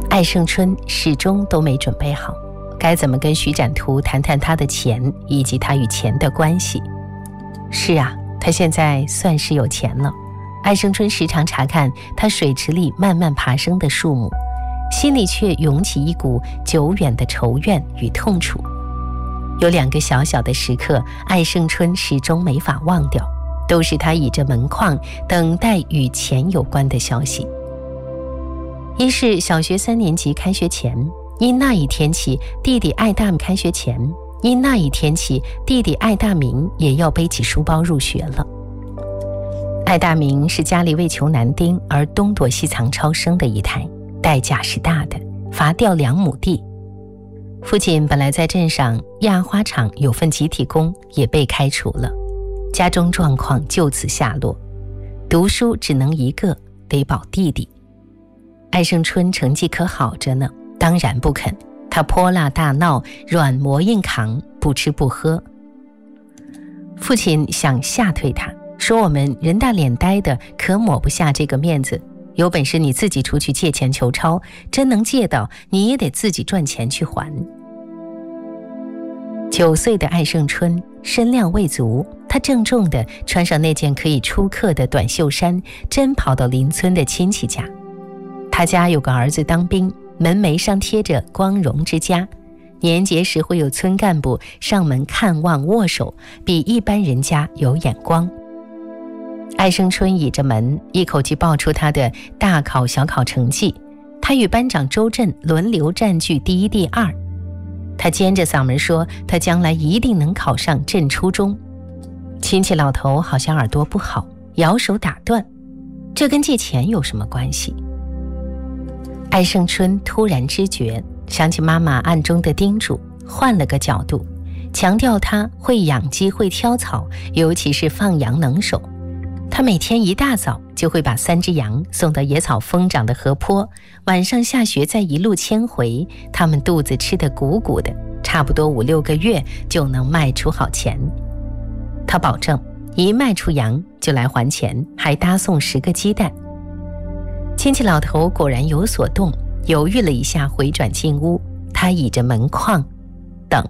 艾胜春始终都没准备好，该怎么跟徐展图谈谈他的钱以及他与钱的关系。是啊，他现在算是有钱了。艾胜春时常查看他水池里慢慢爬升的树木，心里却涌起一股久远的仇怨与痛楚。有2个小小的时刻，艾胜春始终没法忘掉，都是他倚着门框等待与钱有关的消息。一是小学3年级开学前，因那一天起弟弟艾大开学前，因那一天起弟弟艾大明也要背起书包入学了。艾大明是家里为求男丁而东躲西藏超生的一胎，代价是大的，罚掉2亩地。父亲本来在镇上压花厂有份集体工，也被开除了，家中状况就此下落，读书只能一个，得保弟弟。艾胜春成绩可好着呢，当然不肯，他泼辣大闹，软磨硬扛，不吃不喝。父亲想吓退他，说我们人大脸呆的，可抹不下这个面子，有本事你自己出去借钱求钞，真能借到你也得自己赚钱去还。9岁的艾胜春身量未足，他郑重地穿上那件可以出客的短袖衫，真跑到邻村的亲戚家。他家有个儿子当兵，门楣上贴着光荣之家，年节时会有村干部上门看望握手，比一般人家有眼光。艾胜春倚着门，一口气报出他的大考小考成绩，他与班长周震轮流占据第1、第2。他尖着嗓门说他将来一定能考上镇初中。亲戚老头好像耳朵不好，摇手打断，这跟借钱有什么关系？艾胜春突然知觉，想起妈妈暗中的叮嘱，换了个角度，强调他会养鸡会挑草，尤其是放羊能手。他每天一大早就会把3只羊送到野草疯长的河坡，晚上下学再一路牵回，他们肚子吃得鼓鼓的，差不多5、6个月就能卖出好钱。他保证一卖出羊就来还钱，还搭送10个鸡蛋。亲戚老头果然有所动，犹豫了一下，回转进屋，他倚着门框等。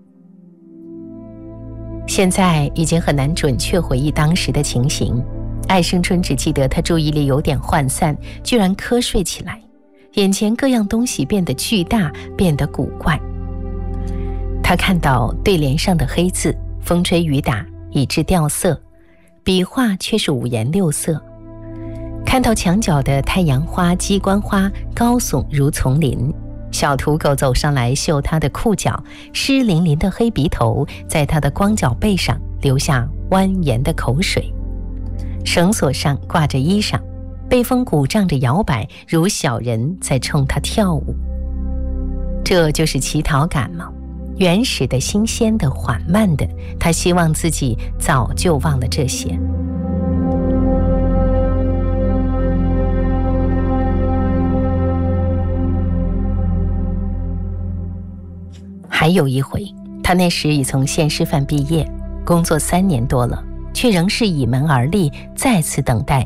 现在已经很难准确回忆当时的情形，艾胜春只记得他注意力有点涣散，居然瞌睡起来，眼前各样东西变得巨大，变得古怪。他看到对联上的黑字，风吹雨打以致掉色，笔画却是5颜6色。看到墙角的太阳花、鸡冠花高耸如丛林，小土狗走上来嗅他的裤脚，湿淋淋的黑鼻头在他的光脚背上留下蜿蜒的口水。绳索上挂着衣裳，被风鼓胀着摇摆，如小人在冲他跳舞。这就是乞讨感吗？原始的、新鲜的、缓慢的，他希望自己早就忘了这些。还有一回，他那时已从县师范毕业，工作3年多了，却仍是倚门而立，再次等待